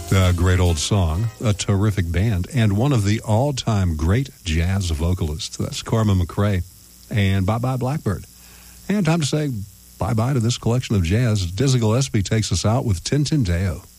A great old song, a terrific band, and one of the all-time great jazz vocalists. That's Carmen McRae and Bye Bye Blackbird. And time to say bye-bye to this collection of jazz. Dizzy Gillespie takes us out with Tintin Deo.